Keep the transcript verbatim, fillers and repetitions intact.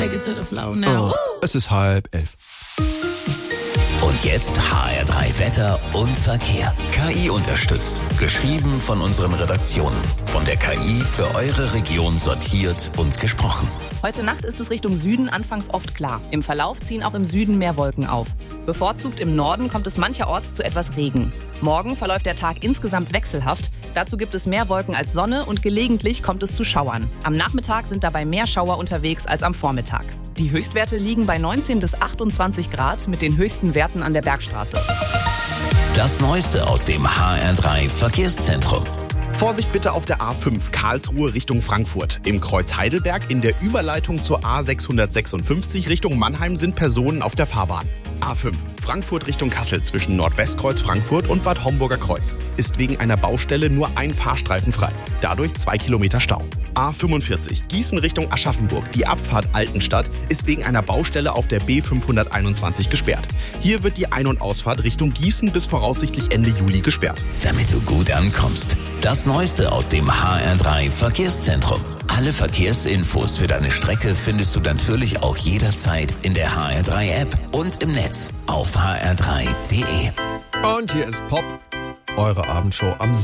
take it to the floor now. Oh, es ist halb elf. Und jetzt H R drei Wetter und Verkehr. K I unterstützt. Geschrieben von unseren Redaktionen. Von der K I für eure Region sortiert und gesprochen. Heute Nacht ist es Richtung Süden anfangs oft klar. Im Verlauf ziehen auch im Süden mehr Wolken auf. Bevorzugt im Norden kommt es mancherorts zu etwas Regen. Morgen verläuft der Tag insgesamt wechselhaft. Dazu gibt es mehr Wolken als Sonne und gelegentlich kommt es zu Schauern. Am Nachmittag sind dabei mehr Schauer unterwegs als am Vormittag. Die Höchstwerte liegen bei neunzehn bis achtundzwanzig Grad mit den höchsten Werten an der Bergstraße. Das Neueste aus dem H R drei Verkehrszentrum. Vorsicht bitte auf der A fünf Karlsruhe Richtung Frankfurt. Im Kreuz Heidelberg in der Überleitung zur A sechshundertsechsundfünfzig Richtung Mannheim sind Personen auf der Fahrbahn. A fünf Frankfurt Richtung Kassel zwischen Nordwestkreuz Frankfurt und Bad Homburger Kreuz ist wegen einer Baustelle nur ein Fahrstreifen frei. Dadurch zwei Kilometer Stau. A fünfundvierzig Gießen Richtung Aschaffenburg. Die Abfahrt Altenstadt ist wegen einer Baustelle auf der B fünfhunderteinundzwanzig gesperrt. Hier wird die Ein- und Ausfahrt Richtung Gießen bis voraussichtlich Ende Juli gesperrt. Damit du gut ankommst. Das Neueste aus dem H R drei Verkehrszentrum. Alle Verkehrsinfos für deine Strecke findest du natürlich auch jederzeit in der H R drei App und im Netz auf h r drei punkt d e. Und hier ist Pop, eure Abendshow am